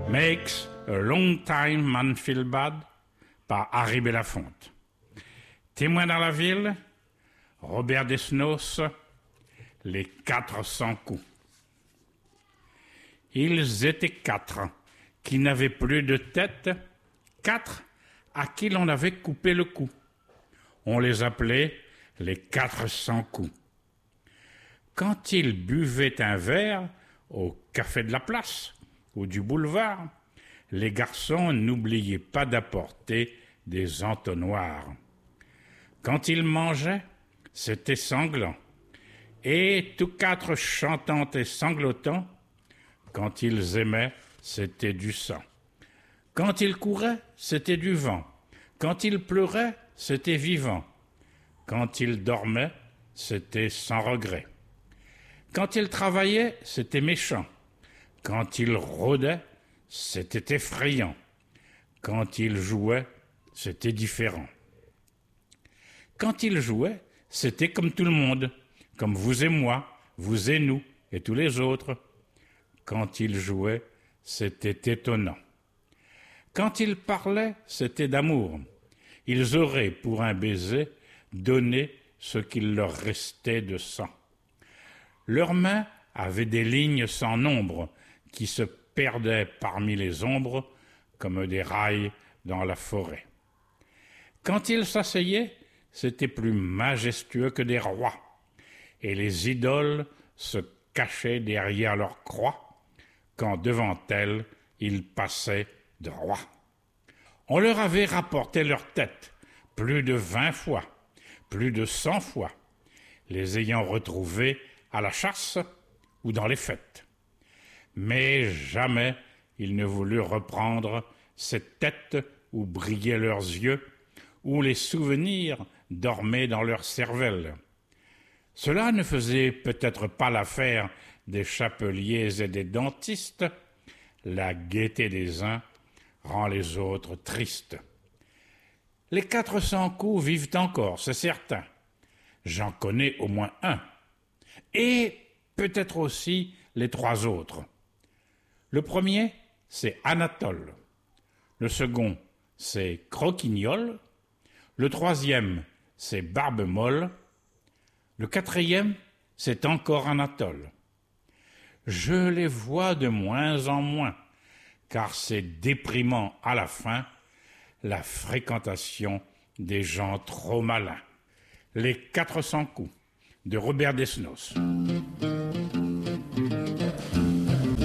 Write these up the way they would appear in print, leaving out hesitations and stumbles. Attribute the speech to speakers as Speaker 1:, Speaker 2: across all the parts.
Speaker 1: Makes a Long Time Man Feel Bad par Harry Belafonte. Témoin dans la ville, Robert Desnos, les 400 coups. Ils étaient 4 qui n'avaient plus de tête, 4 à qui l'on avait coupé le cou. On les appelait les 400 coups. Quand ils buvaient un verre au café de la place ou du boulevard, les garçons n'oubliaient pas d'apporter des entonnoirs. Quand ils mangeaient, c'était sanglant. Et tous 4 chantant et sanglotant, quand ils aimaient, c'était du sang. Quand ils couraient, c'était du vent. Quand ils pleuraient, c'était vivant. Quand ils dormaient, c'était sans regret. Quand ils travaillaient, c'était méchant. Quand ils rôdaient, c'était effrayant. Quand ils jouaient, c'était différent. Quand ils jouaient, c'était comme tout le monde, comme vous et moi, vous et nous, et tous les autres. Quand ils jouaient, c'était étonnant. Quand ils parlaient, c'était d'amour. Ils auraient, pour un baiser, donné ce qu'il leur restait de sang. Leurs mains avaient des lignes sans nombre qui se perdaient parmi les ombres comme des rails dans la forêt. Quand ils s'asseyaient, c'était plus majestueux que des rois, et les idoles se cachaient derrière leurs croix quand devant elles ils passaient droit. On leur avait rapporté leur tête plus de 20 fois, plus de 100 fois, les ayant retrouvés à la chasse ou dans les fêtes. Mais jamais ils ne voulurent reprendre cette tête où brillaient leurs yeux, où les souvenirs dormaient dans leur cervelle. Cela ne faisait peut-être pas l'affaire des chapeliers et des dentistes. La gaieté des uns rend les autres tristes. Les 400 coups vivent encore, c'est certain. J'en connais au moins un. Et peut-être aussi les 3 autres. Le premier, c'est Anatole. Le second, c'est Croquignol. Le troisième, c'est Barbe-Molle. Le 4e, c'est encore Anatole. Je les vois de moins en moins, car c'est déprimant à la fin, la fréquentation des gens trop malins. Les 400 coups de Robert Desnos.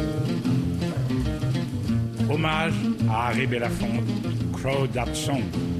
Speaker 1: Hommage à Harry Belafonte, Crow That Song.